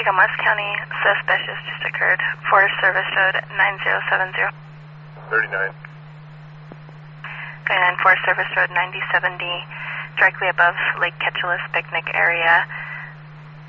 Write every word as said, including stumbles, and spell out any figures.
Macon West County, suspicious just occurred. Forest Service Road nine zero seven zero. thirty-nine. And Forest Service Road ninety seventy, directly above Lake Ketchulus Picnic area.